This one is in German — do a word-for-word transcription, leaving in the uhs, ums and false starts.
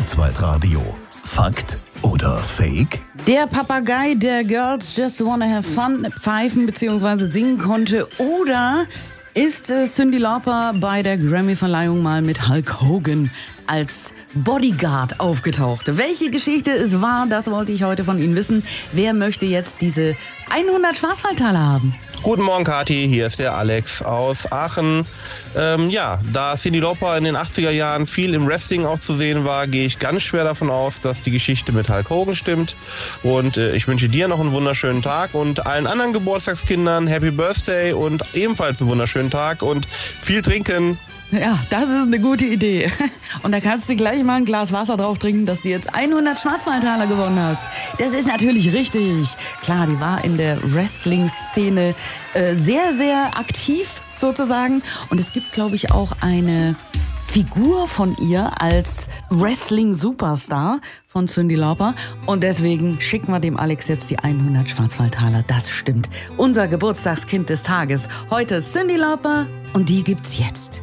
Schwarzwaldradio. Fakt oder Fake? Der Papagei, der Girls Just Wanna Have Fun pfeifen bzw. singen konnte, oder ist äh, Cyndi Lauper bei der Grammy-Verleihung mal mit Hulk Hogan als Bodyguard aufgetaucht? Welche Geschichte es war, das wollte ich heute von Ihnen wissen. Wer möchte jetzt diese hundert Schwarzwaldtaler haben? Guten Morgen, Kathi, hier ist der Alex aus Aachen. Ähm, ja, da Cyndi Lauper in den achtziger Jahren viel im Wrestling auch zu sehen war, gehe ich ganz schwer davon aus, dass die Geschichte mit Hulk Hogan stimmt. Und äh, ich wünsche dir noch einen wunderschönen Tag und allen anderen Geburtstagskindern Happy Birthday und ebenfalls einen wunderschönen Tag und viel trinken. Ja, das ist eine gute Idee. Und da kannst du gleich mal ein Glas Wasser drauf trinken, dass du jetzt hundert Schwarzwaldtaler gewonnen hast. Das ist natürlich richtig. Klar, die war in der Wrestling-Szene äh, sehr, sehr aktiv sozusagen. Und es gibt, glaube ich, auch eine Figur von ihr als Wrestling-Superstar von Cyndi Lauper. Und deswegen schicken wir dem Alex jetzt die hundert Schwarzwaldtaler. Das stimmt. Unser Geburtstagskind des Tages. Heute Cyndi Lauper und die gibt's jetzt.